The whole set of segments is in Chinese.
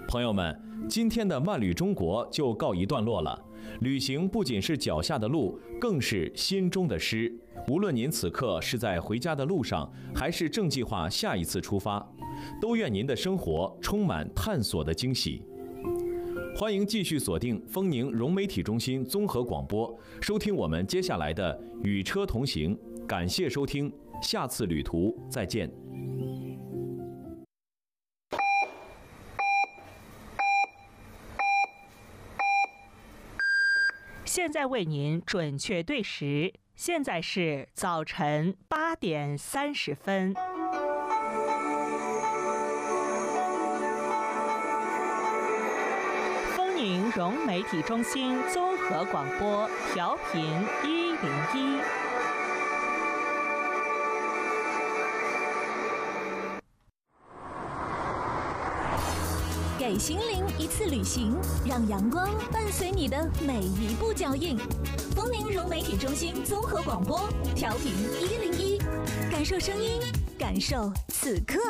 朋友们，今天的慢旅中国就告一段落了。旅行不仅是脚下的路，更是心中的诗。无论您此刻是在回家的路上，还是正计划下一次出发，都愿您的生活充满探索的惊喜。欢迎继续锁定丰宁融媒体中心综合广播，收听我们接下来的与车同行。感谢收听，下次旅途再见。 现在为您准确对时，现在是早晨8点30分。丰宁融媒体中心综合广播，调频101。 给心灵一次旅行，让阳光伴随你的每一步脚印。丰宁融媒体中心综合广播，调频101，感受声音，感受此刻。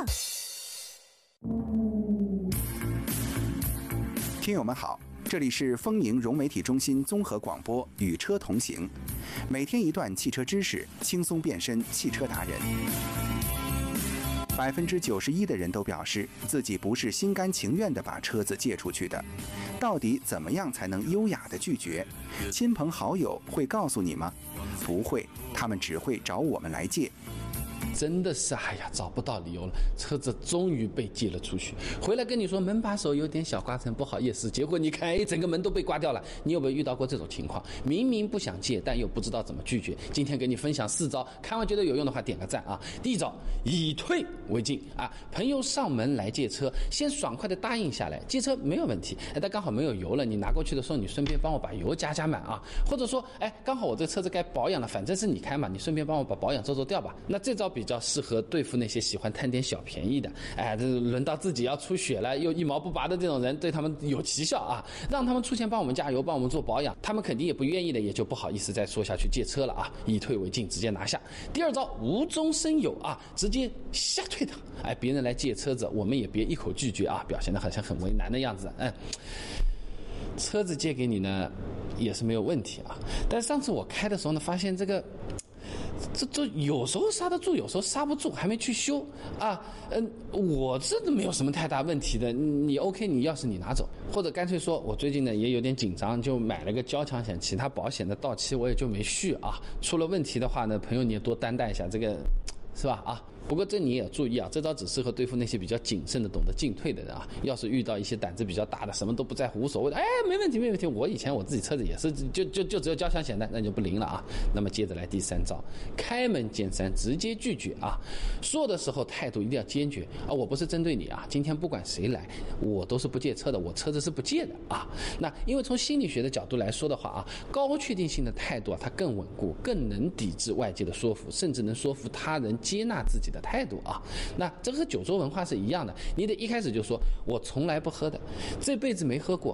听友们好，这里是丰宁融媒体中心综合广播，与车同行，每天一段汽车知识，轻松变身汽车达人。91%的人都表示自己不是心甘情愿地把车子借出去的。到底怎么样才能优雅地拒绝？亲朋好友会告诉你吗？不会，他们只会找我们来借。 真的是找不到理由了，车子终于被借了出去，回来跟你说门把手有点小刮蹭，不好意思，结果你看整个门都被刮掉了。你有没有遇到过这种情况？明明不想借，但又不知道怎么拒绝。今天给你分享4招，看完觉得有用的话点个赞啊。第一招，以退为进啊，朋友上门来借车，先爽快的答应下来，借车没有问题，但刚好没有油了，你拿过去的时候你顺便帮我把油加满啊，或者说刚好我这车子该保养了，反正是你开嘛，你顺便帮我把保养做掉吧。那这招比较适合对付那些喜欢贪点小便宜的，这轮到自己要出血了又一毛不拔的这种人，对他们有奇效啊，让他们出钱帮我们加油，帮我们做保养，他们肯定也不愿意的，也就不好意思再说下去借车了啊，以退为进，直接拿下。第二招，无中生有啊，直接瞎退堂，别人来借车子，我们也别一口拒绝啊，表现得好像很为难的样子。车子借给你呢也是没有问题啊，但上次我开的时候呢，发现这有时候刹得住，有时候刹不住，还没去修啊。我这没有什么太大问题的，你 OK， 你钥匙你拿走，或者干脆说我最近呢也有点紧张，就买了个交强险，其他保险的到期我也就没续啊。出了问题的话呢，朋友你也多担待一下，这个是吧啊？不过这你也要注意啊，这招只适合对付那些比较谨慎的、懂得进退的人啊。要是遇到一些胆子比较大的，什么都不在乎、无所谓的，没问题没问题。我以前我自己车子也是，就只有交强险的，那就不灵了啊。那么接着来第3招，开门见山，直接拒绝啊。说的时候态度一定要坚决啊。我不是针对你啊，今天不管谁来，我都是不借车的，我车子是不借的啊。那因为从心理学的角度来说的话啊，高确定性的态度啊，它更稳固，更能抵制外界的说服，甚至能说服他人接纳自己的态度啊。那这和酒桌文化是一样的，你得一开始就说我从来不喝的，这辈子没喝过。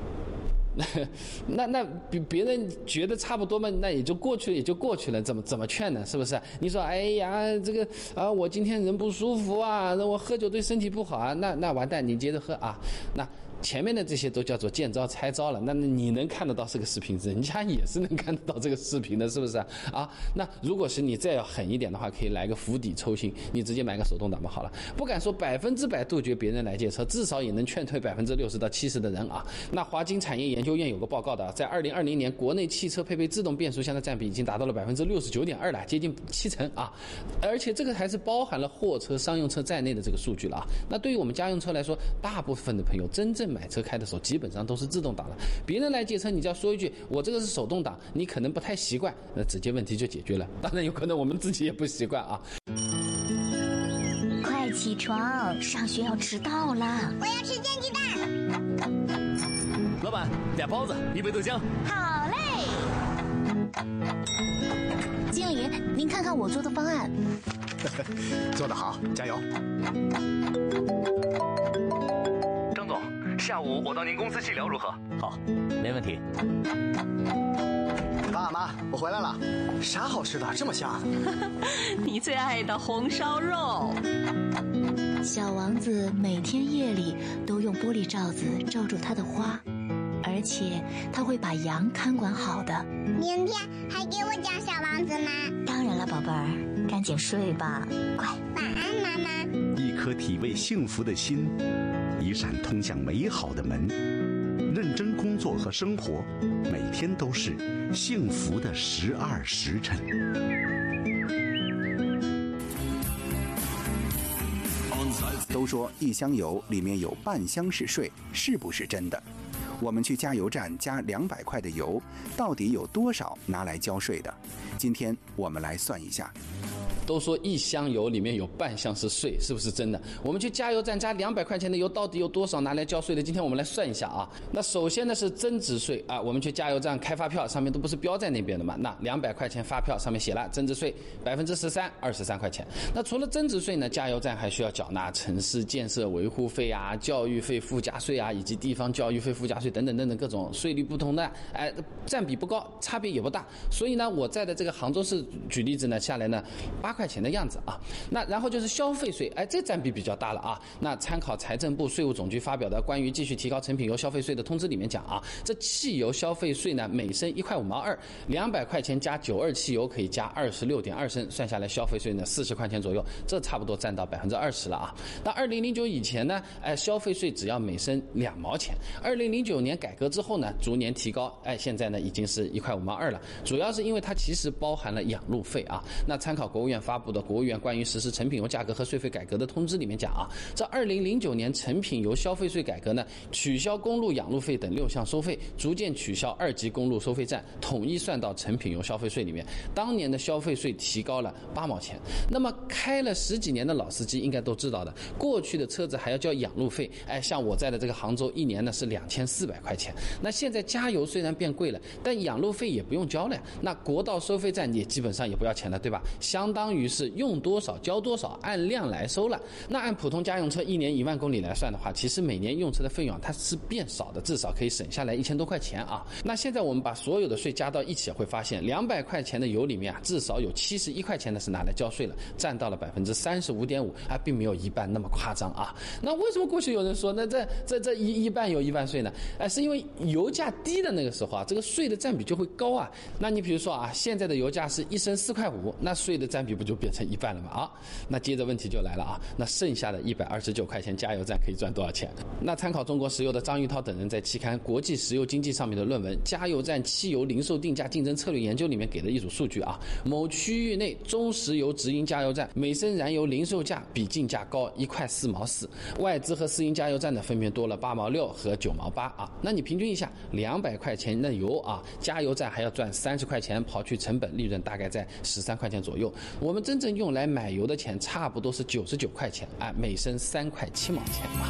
那别人觉得差不多嘛，那也就过去了，怎么劝呢？是不是？你说这个我今天人不舒服啊，我喝酒对身体不好啊，那完蛋，你接着喝啊。那前面的这些都叫做见招拆招了，那你能看得到这个视频，人家也是能看得到这个视频的，是不是啊？那如果是你再要狠一点的话，可以来个釜底抽薪，你直接买个手动挡嘛好了。不敢说100%杜绝别人来借车，至少也能劝退60%到70%的人啊。那华金产业研究院有个报告的，在2020年国内汽车配备自动变速箱的占比已经达到了69.2%了，接近70%啊。而且这个还是包含了货车、商用车在内的这个数据了啊。那对于我们家用车来说，大部分的朋友真正买车开的时候基本上都是自动挡了，别人来借车你只要说一句我这个是手动挡，你可能不太习惯，那直接问题就解决了。当然有可能我们自己也不习惯啊。 快起床，上学要迟到了。 我要吃煎鸡蛋。 老板，2包子，1杯豆浆。 好嘞。 经理，您看看我做的方案。 做得好，加油。 张总，下午我到您公司细聊如何？好，没问题。 爸妈，我回来了。啥好吃的这么香？ 你最爱的红烧肉。 小王子每天夜里都用玻璃罩子罩住他的花，而且他会把羊看管好的。 明天还给我讲小王子吗？ 当然了，宝贝儿，赶紧睡吧，乖。 晚安，妈妈。 一颗体味幸福的心，一扇通向美好的门。认真工作和生活，每天都是幸福的12时辰。 都说一箱油里面有半箱是税，是不是真的？我们去加油站加200块的油，到底有多少拿来交税的？今天我们来算一下。 都说一箱油里面有半箱是税，是不是真的？我们去加油站加200块钱的油，到底有多少拿来交税的？今天我们来算一下啊。那首先呢是增值税啊，我们去加油站开发票，上面都不是标在那边的嘛。那200块钱发票上面写了增值税13%， 23块钱。那除了增值税呢，加油站还需要缴纳城市建设维护费啊、教育费附加税啊，以及地方教育费附加税等等等等各种税率不同的，占比不高，差别也不大。所以呢，我在的这个杭州市举例子呢，下来呢8块钱的样子啊。那然后就是消费税，这占比比较大了啊。那参考财政部税务总局发表的关于继续提高成品油消费税的通知里面讲啊，这汽油消费税呢每升1块5毛2，200块钱加92汽油可以加26.2升，算下来消费税呢40块钱左右，这差不多占到20%了啊。那2009以前呢，消费税只要每升2毛钱，2009年改革之后呢，逐年提高，现在呢已经是1块5毛2了。主要是因为它其实包含了养路费啊。那参考国务院发布的国务院关于实施成品油价格和税费改革的通知里面讲啊，这2009年成品油消费税改革呢，取消公路养路费等6项收费，逐渐取消2级公路收费站，统一算到成品油消费税里面。当年的消费税提高了8毛钱。那么开了10几年的老司机应该都知道的，过去的车子还要交养路费，像我在的这个杭州一年呢是2400块钱。那现在加油虽然变贵了，但养路费也不用交了呀。那国道收费站也基本上也不要钱了，对吧？相当于是用多少交多少，按量来收了。那按普通家用车1年1万公里来算的话，其实每年用车的费用它是变少的，至少可以省下来1000多块钱啊。那现在我们把所有的税加到一起，会发现200块钱的油里面啊，至少有71块钱的是拿来交税了，占到了35.5%，并没有一半那么夸张啊。那为什么过去有人说那这一半有一半税呢？是因为油价低的那个时候啊，这个税的占比就会高啊。那你比如说啊，现在的油价是1升4块5，那税的占比不就变成一半了吗？啊，那接着问题就来了啊，那剩下的129块钱加油站可以赚多少钱？那参考中国石油的张玉涛等人在期刊《国际石油经济》上面的论文《加油站汽油零售定价竞争策略研究》里面给的一组数据啊，某区域内中石油直营加油站每升燃油零售价比进价高1块4毛4，外资和私营加油站呢分别多了8毛6和9毛8啊。那你平均一下，200块钱的油啊，加油站还要赚30块钱，刨去成本，利润大概在13块钱左右。我们真正用来买油的钱差不多是99块钱每升3块7毛钱啊。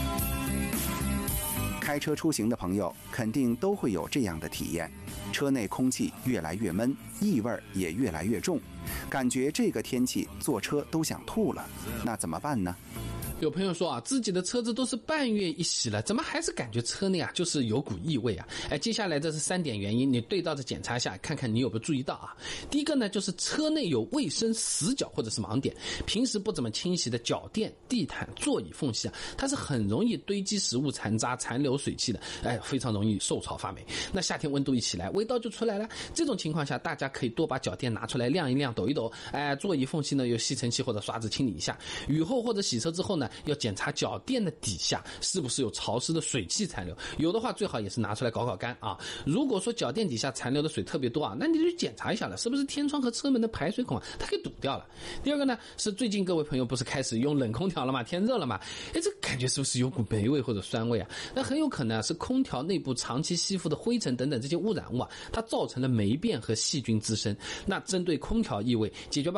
开车出行的朋友肯定都会有这样的体验，车内空气越来越闷，异味也越来越重，感觉这个天气坐车都想吐了，那怎么办呢？ 有朋友说啊，自己的车子都是半月一洗了，怎么还是感觉车内啊就是有股异味啊？接下来这是3点原因，你对照着检查一下，看看你有没有注意到啊？第一个呢，就是车内有卫生死角或者是盲点，平时不怎么清洗的脚垫、地毯、座椅缝隙啊，它是很容易堆积食物残渣、残留水汽的，非常容易受潮发霉。那夏天温度一起来，味道就出来了。这种情况下，大家可以多把脚垫拿出来晾一晾、抖一抖，座椅缝隙呢用吸尘器或者刷子清理一下。雨后或者洗车之后呢，要检查脚垫的底下是不是有潮湿的水汽残留，有的话最好也是拿出来搞搞干啊。如果说脚垫底下残留的水特别多啊，那你就检查一下了，是不是天窗和车门的排水孔啊它给堵掉了。第二个呢，是最近各位朋友不是开始用冷空调了吗？天热了嘛，这感觉是不是有股霉味或者酸味啊？那很有可能是空调内部长期吸附的灰尘等等这些污染物啊，它造成了霉变和细菌滋生。那针对空调异味，解决办